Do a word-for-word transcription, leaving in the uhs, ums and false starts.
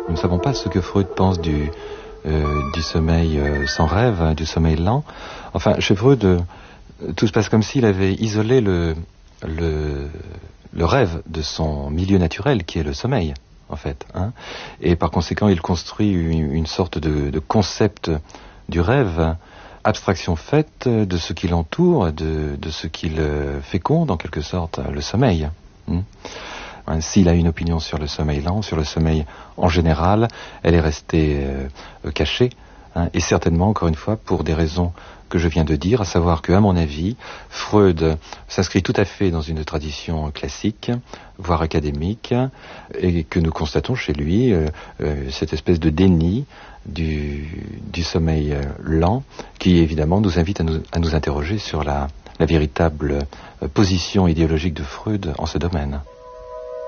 Nous ne savons pas ce que Freud pense du, euh, du sommeil euh, sans rêve, hein, du sommeil lent. Enfin, chez Freud, euh, tout se passe comme s'il avait isolé le, le, le rêve de son milieu naturel, qui est le sommeil, en fait. Hein. Et par conséquent, il construit une, une sorte de, de concept du rêve, abstraction faite de ce qui l'entoure, de, de ce qu'il féconde, en quelque sorte, le sommeil. Hein. S'il a une opinion sur le sommeil lent, sur le sommeil en général, elle est restée euh, cachée, hein, et certainement, encore une fois, pour des raisons que je viens de dire, à savoir que, à mon avis, Freud s'inscrit tout à fait dans une tradition classique, voire académique, et que nous constatons chez lui euh, euh, cette espèce de déni du, du sommeil euh, lent, qui évidemment nous invite à nous, à nous interroger sur la, la véritable euh, position idéologique de Freud en ce domaine.